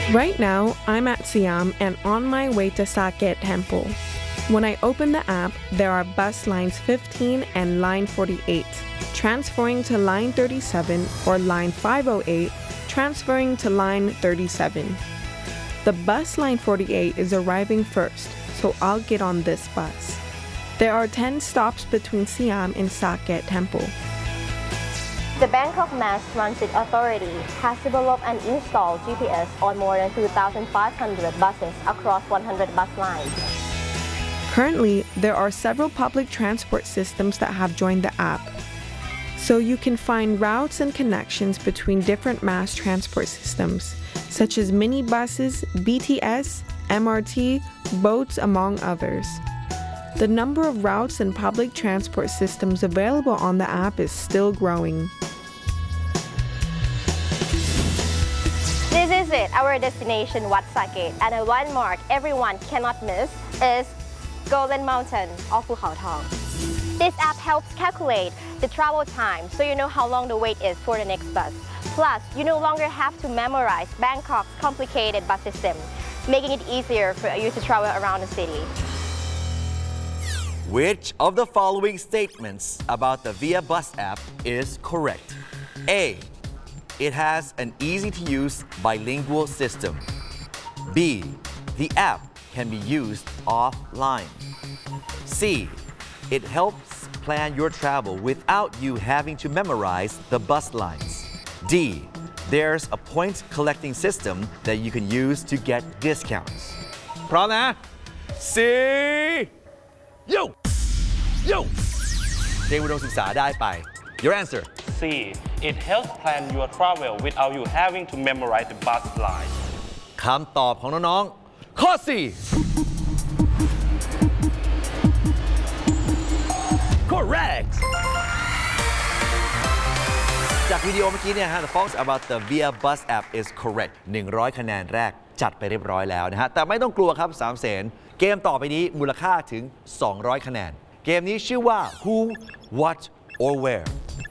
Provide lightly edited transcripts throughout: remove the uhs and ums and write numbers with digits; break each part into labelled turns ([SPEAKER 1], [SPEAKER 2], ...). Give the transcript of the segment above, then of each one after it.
[SPEAKER 1] Right now, I'm at Siam and on my way to Saket Temple. When I open the app, there are bus lines 15 and line 48, transferring to line 37 or line 508, transferring to line 37. The bus line 48 is arriving first, so I'll get on this bus. There are 10 stops between Siam and Saket Temple.
[SPEAKER 2] The Bangkok Mass Transit Authority has developed and installed GPS on more than 2,500 buses across 100 bus lines.
[SPEAKER 1] Currently, there are several public transport systems that have joined the app, so you can find routes and connections between different mass transport systems, such as minibuses, BTS, MRT, boats, among others. The number of routes and public transport systems available on the app is still growing.
[SPEAKER 2] This is it, our destination, Wat Saket, and a landmark everyone cannot miss is Golden Mountain of Phu Khao Thong. This app helps calculate the travel time so you know how long the wait is for the next bus. Plus, you no longer have to memorize Bangkok's complicated bus system, making it easier for you to travel around the city.
[SPEAKER 3] Which of the following statements about the Via Bus app is correct? A. It has an easy-to-use bilingual system. B. The app can be used offline. C. It helps plan your travel without you having to memorize the bus lines. D. There's a point collecting system that you can use to get discounts. พร้อมนะ Yo! Yo! เรียนอุดมศึกษาได้ไป Your answer.
[SPEAKER 4] C. It helps plan your travel without you having to memorize the bus line.
[SPEAKER 3] คำตอบของน้องๆ ข้อ 4 Correct จากวิดีโอเมื่อกี้เนี่ยฮะ The facts about the Via Bus app is correct 100 คะแนนแรกจัดไปเรียบร้อยแล้วนะฮะ แต่ไม่ต้องกลัวครับ 3 แสน เกมต่อไปนี้มูลค่าถึง 200 คะแนน เกมนี้ชื่อว่า Who, What, or Where.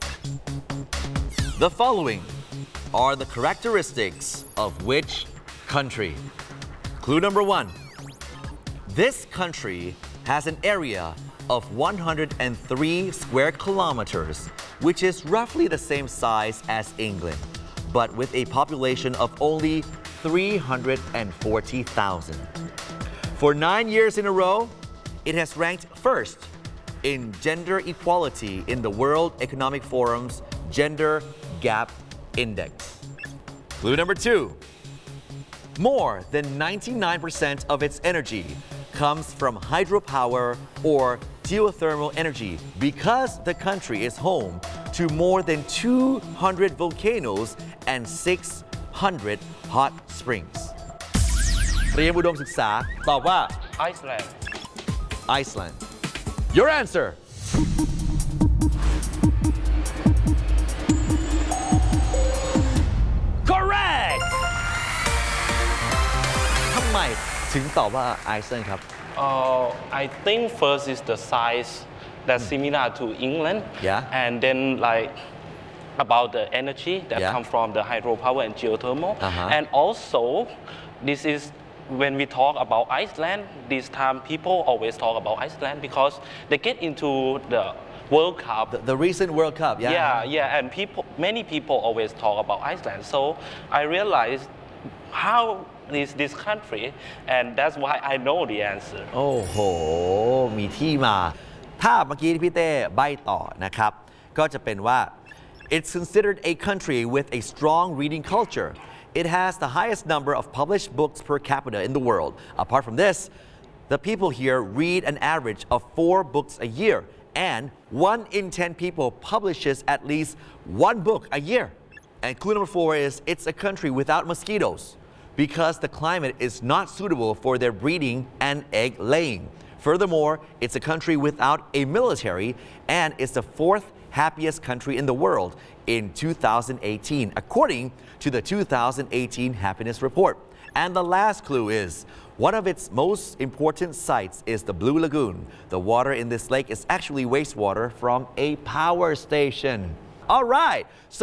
[SPEAKER 3] The following are the characteristics of which country? Clue number 1. This country has an area of 103 square kilometers, which is roughly the same size as England, but with a population of only 340,000. For 9 years in a row, it has ranked first in gender equality in the World Economic Forum's Gender Gap Index. Clue number 2. More than 99% of its energy comes from hydropower or geothermal energy because the country is home to more than 200 volcanoes and 600 hot springs. เรียนอุดมศึกษาตอบว่า
[SPEAKER 4] Iceland.
[SPEAKER 3] Iceland. Your answer. Correct. ทำไมถึงตอบว่า Iceland ครับ
[SPEAKER 4] I think first is the size that's similar to England.
[SPEAKER 3] Yeah.
[SPEAKER 4] And then like about the energy that
[SPEAKER 3] Yeah.
[SPEAKER 4] come from the hydropower and geothermal. And also this is when we talk about Iceland, this time people always talk about Iceland because they get into the World Cup.
[SPEAKER 3] The recent World Cup, yeah.
[SPEAKER 4] Yeah, and many people always talk about Iceland. So I realized how is this country, and that's why I know the answer.
[SPEAKER 3] โอ้โห มีที่มา ถ้าเมื่อกี้ที่พี่เต้ใบ้ต่อนะครับ ก็จะเป็นว่า it's considered a country with a strong reading culture. It has the highest number of published books per capita in the world. Apart from this, the people here read an average of 4 books a year, and 1 in 10 people publishes at least 1 book a year. And clue number 4 is it's a country without mosquitoes because the climate is not suitable for their breeding and egg laying. Furthermore, it's a country without a military, and it's the 4th happiest country in the world in 2018, according to the 2018 Happiness Report. And the last clue is, one of its most important sites is the Blue Lagoon. The water in this lake is actually wastewater from a power station. All right. So